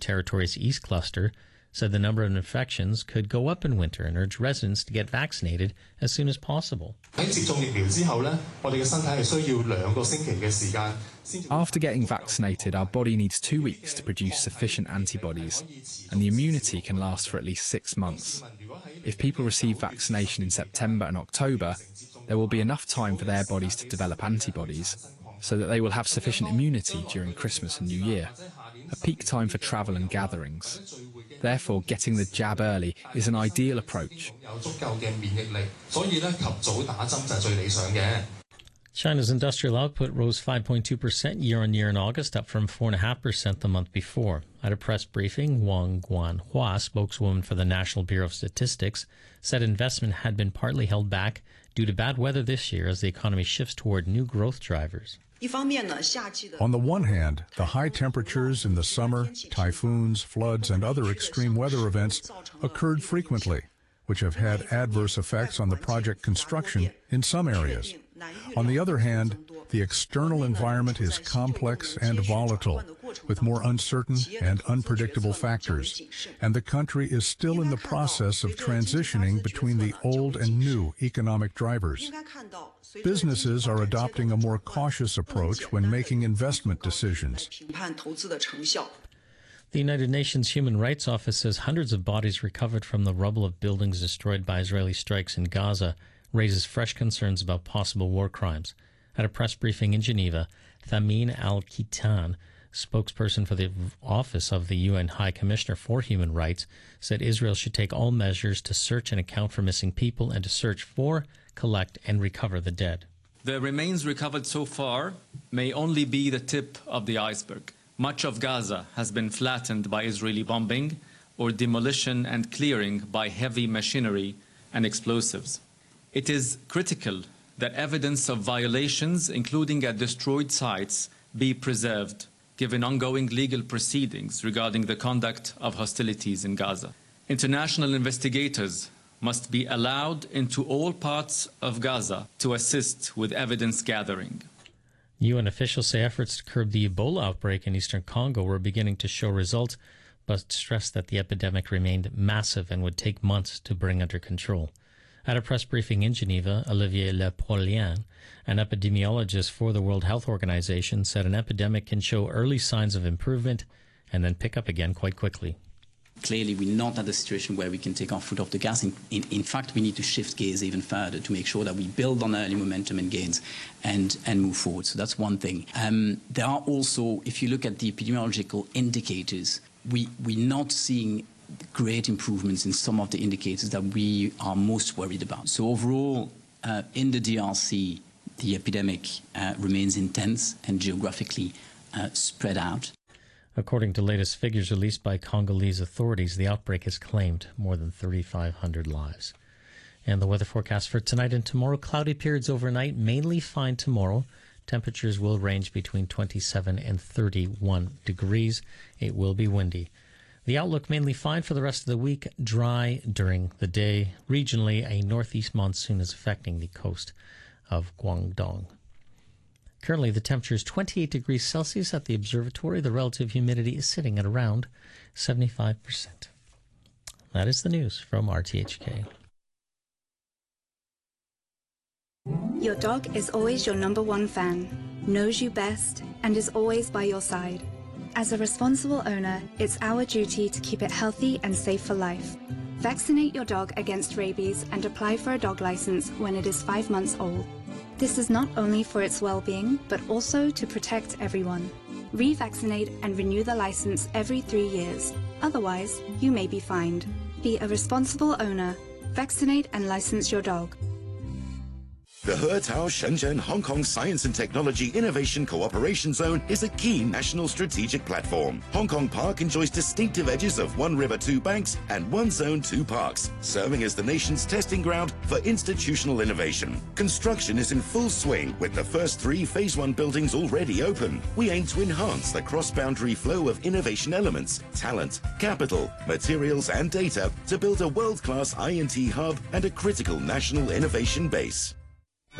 Territories East Cluster said the number of infections could go up in winter and urged residents to get vaccinated as soon as possible. After getting vaccinated, our body needs 2 weeks to produce sufficient antibodies, and the immunity can last for at least 6 months. If people receive vaccination in September and October, there will be enough time for their bodies to develop antibodies, so that they will have sufficient immunity during Christmas and New Year, a peak time for travel and gatherings. Therefore, getting the jab early is an ideal approach. China's industrial output rose 5.2% year-on-year in August, up from 4.5% the month before. At a press briefing, Wang Guanhua, spokeswoman for the National Bureau of Statistics, said investment had been partly held back due to bad weather this year as the economy shifts toward new growth drivers. On the one hand, the high temperatures in the summer, typhoons, floods, and other extreme weather events occurred frequently, which have had adverse effects on the project construction in some areas. On the other hand, the external environment is complex and volatile, with more uncertain and unpredictable factors, and the country is still in the process of transitioning between the old and new economic drivers. Businesses are adopting a more cautious approach when making investment decisions. The United Nations Human Rights Office says hundreds of bodies recovered from the rubble of buildings destroyed by Israeli strikes in Gaza raises fresh concerns about possible war crimes. At a press briefing in Geneva, Thamin Al-Kitan, spokesperson for the Office of the UN High Commissioner for Human Rights, said Israel should take all measures to search and account for missing people and to search for, collect, and recover the dead. The remains recovered so far may only be the tip of the iceberg. Much of Gaza has been flattened by Israeli bombing or demolition and clearing by heavy machinery and explosives. It is critical that evidence of violations, including at destroyed sites, be preserved, given ongoing legal proceedings regarding the conduct of hostilities in Gaza. International investigators must be allowed into all parts of Gaza to assist with evidence gathering. UN officials say efforts to curb the Ebola outbreak in eastern Congo were beginning to show results, but stressed that the epidemic remained massive and would take months to bring under control. At a press briefing in Geneva, Olivier Lepaulien, an epidemiologist for the World Health Organization, said an epidemic can show early signs of improvement and then pick up again quite quickly. Clearly, we're not at a situation where we can take our foot off the gas. In fact, we need to shift gears even further to make sure that we build on early momentum and gains and move forward. So that's one thing. There are also, if you look at the epidemiological indicators, we're not seeing great improvements in some of the indicators that we are most worried about. So overall, in the DRC, the epidemic remains intense and geographically spread out. According to latest figures released by Congolese authorities, the outbreak has claimed more than 3,500 lives. And the weather forecast for tonight and tomorrow: cloudy periods overnight, mainly fine tomorrow. Temperatures will range between 27 and 31 degrees. It will be windy. The outlook mainly fine for the rest of the week, dry during the day. Regionally, a northeast monsoon is affecting the coast of Guangdong. Currently, the temperature is 28 degrees Celsius at the observatory. The relative humidity is sitting at around 75%. That is the news from RTHK. Your dog is always your number one fan, knows you best, and is always by your side. As a responsible owner, it's our duty to keep it healthy and safe for life. Vaccinate your dog against rabies and apply for a dog license when it is 5 months old. This is not only for its well-being, but also to protect everyone. Revaccinate and renew the license every 3 years. Otherwise, you may be fined. Be a responsible owner. Vaccinate and license your dog. The He-Tao Shenzhen Hong Kong Science and Technology Innovation Cooperation Zone is a key national strategic platform. Hong Kong Park enjoys distinctive edges of one river, two banks, and one zone, two parks, serving as the nation's testing ground for institutional innovation. Construction is in full swing with the first 3 Phase 1 buildings already open. We aim to enhance the cross-boundary flow of innovation elements, talent, capital, materials, and data to build a world-class I&T hub and a critical national innovation base.